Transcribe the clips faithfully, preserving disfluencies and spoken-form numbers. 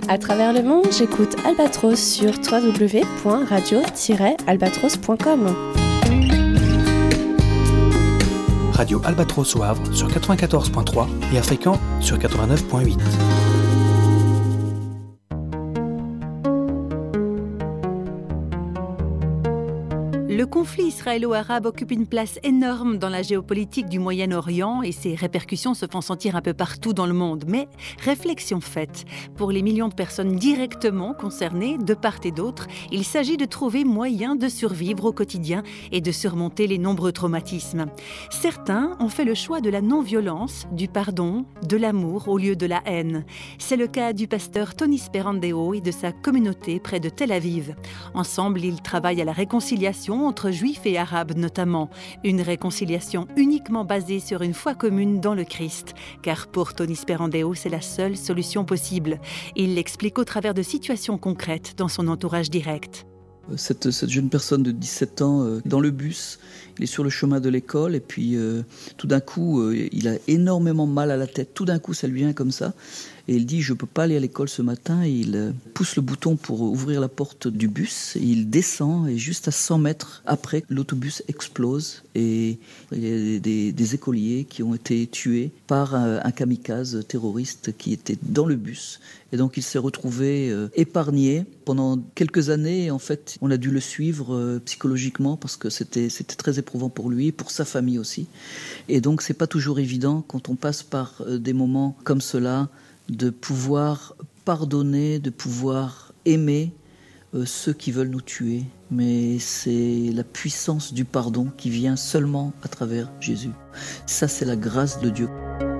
À travers le monde, j'écoute Albatros sur w w w point radio tiret albatros point com. Radio Albatros au Havre sur quatre-vingt-quatorze point trois et à Fécamp sur quatre-vingt-neuf point huit. Le conflit israélo-arabe occupe une place énorme dans la géopolitique du Moyen-Orient et ses répercussions se font sentir un peu partout dans le monde. Mais réflexion faite, pour les millions de personnes directement concernées, de part et d'autre, il s'agit de trouver moyen de survivre au quotidien et de surmonter les nombreux traumatismes. Certains ont fait le choix de la non-violence, du pardon, de l'amour au lieu de la haine. C'est le cas du pasteur Tony Sperandeo et de sa communauté près de Tel Aviv. Ensemble, ils travaillent à la réconciliation entre juifs et arabes notamment, une réconciliation uniquement basée sur une foi commune dans le Christ, car pour Tony Sperandeo, c'est la seule solution possible. Il l'explique au travers de situations concrètes dans son entourage direct. Cette, cette jeune personne de dix-sept ans, euh, dans le bus, il est sur le chemin de l'école et puis euh, tout d'un coup, euh, il a énormément mal à la tête. Tout d'un coup, ça lui vient comme ça. Et il dit, je ne peux pas aller à l'école ce matin. Et il euh, pousse le bouton pour ouvrir la porte du bus. Et il descend et juste à cent mètres après, l'autobus explose. Et il y a des, des, des écoliers qui ont été tués par un, un kamikaze terroriste qui était dans le bus. Et donc il s'est retrouvé euh, épargné pendant quelques années. En fait, on a dû le suivre euh, psychologiquement parce que c'était, c'était très éprouvant pour lui, pour sa famille aussi. Et donc c'est pas toujours évident quand on passe par euh, des moments comme cela de pouvoir pardonner, de pouvoir aimer euh, ceux qui veulent nous tuer. Mais c'est la puissance du pardon qui vient seulement à travers Jésus. Ça, c'est la grâce de Dieu.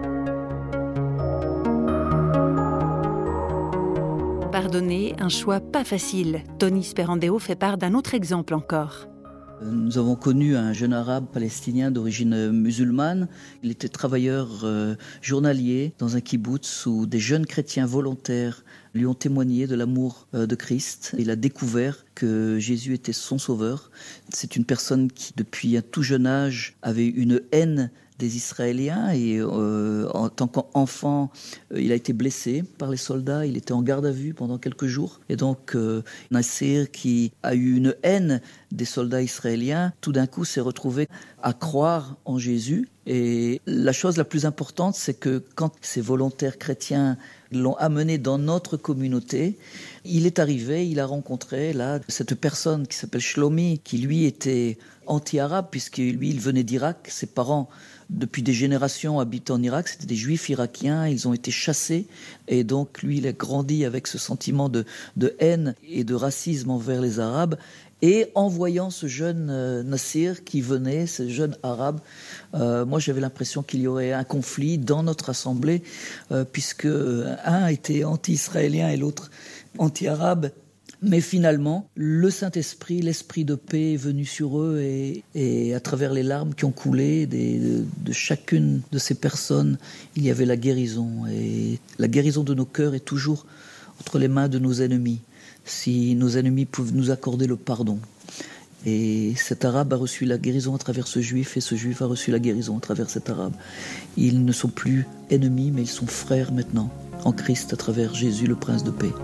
Pardonner, un choix pas facile. Tony Sperandeo fait part d'un autre exemple encore. Nous avons connu un jeune arabe palestinien d'origine musulmane. Il était travailleur euh, journalier dans un kibboutz où des jeunes chrétiens volontaires lui ont témoigné de l'amour euh, de Christ. Il a découvert que Jésus était son sauveur. C'est une personne qui, depuis un tout jeune âge, avait une haine des Israéliens et euh, en tant qu'enfant, euh, il a été blessé par les soldats. Il était en garde à vue pendant quelques jours. Et donc, euh, Nasser, qui a eu une haine des soldats israéliens, tout d'un coup s'est retrouvé à croire en Jésus. Et la chose la plus importante, c'est que quand ces volontaires chrétiens l'ont amené dans notre communauté, il est arrivé, il a rencontré là cette personne qui s'appelle Shlomi, qui lui était anti-arabe, puisque lui, il venait d'Irak. Ses parents, depuis des générations, habitent en Irak. C'était des juifs irakiens, ils ont été chassés. Et donc, lui, il a grandi avec ce sentiment de, de haine et de racisme envers les Arabes. Et en voyant ce jeune euh, Nassir qui venait, ce jeune arabe, euh, moi j'avais l'impression qu'il y aurait un conflit dans notre assemblée, euh, puisque euh, un était anti-israélien et l'autre anti-arabe. Mais finalement, le Saint-Esprit, l'Esprit de paix est venu sur eux et, et à travers les larmes qui ont coulé des, de, de chacune de ces personnes, il y avait la guérison. Et la guérison de nos cœurs est toujours entre les mains de nos ennemis. Si nos ennemis peuvent nous accorder le pardon. Et cet arabe a reçu la guérison à travers ce juif et ce juif a reçu la guérison à travers cet arabe. Ils ne sont plus ennemis, mais ils sont frères maintenant, en Christ, à travers Jésus, le Prince de paix.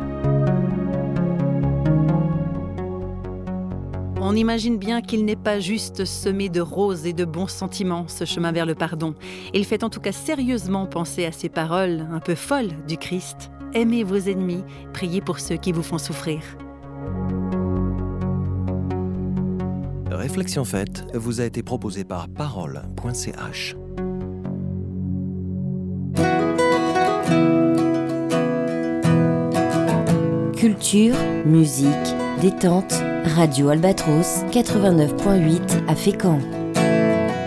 On imagine bien qu'il n'est pas juste semé de roses et de bons sentiments, ce chemin vers le pardon. Il fait en tout cas sérieusement penser à ces paroles un peu folles du Christ. Aimez vos ennemis, priez pour ceux qui vous font souffrir. Réflexion faite vous a été proposée par parole point c h. Culture, musique, détente, Radio Albatros quatre-vingt-neuf point huit à Fécamp.